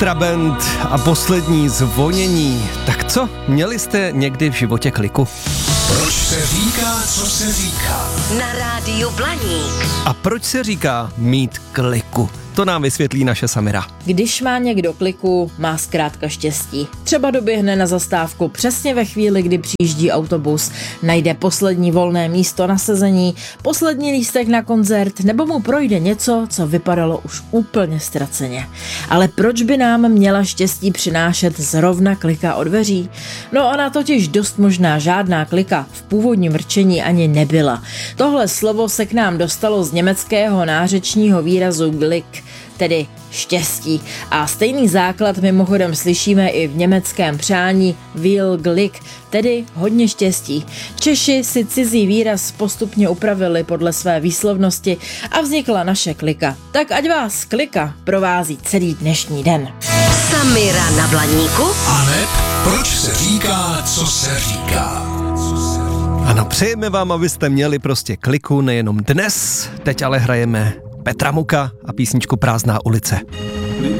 Trabant a poslední zvonění. Tak co, měli jste někdy v životě kliku? Proč se říká, co se říká? Na rádiu Blaník. A proč se říká mít kliku? To nám vysvětlí naše Samira. Když má někdo kliku, má zkrátka štěstí. Třeba doběhne na zastávku přesně ve chvíli, kdy přijíždí autobus, najde poslední volné místo na sezení, poslední lístek na koncert, nebo mu projde něco, co vypadalo už úplně ztraceně. Ale proč by nám měla štěstí přinášet zrovna klika od dveří? No ona totiž dost možná žádná klika v původním rčení ani nebyla. Tohle slovo se k nám dostalo z německého nářečního výrazu Glück, tedy štěstí. A stejný základ mimochodem slyšíme i v německém přání viel Glück, tedy hodně štěstí. Češi si cizí výraz postupně upravili podle své výslovnosti a vznikla naše klika. Tak ať vás klika provází celý dnešní den. Samira na Blaníku. Aneb, proč se říká, co se říká? Ano, přejeme vám, abyste měli prostě kliku nejenom dnes, teď ale hrajeme Petra Muka a písničku Prázdná ulice.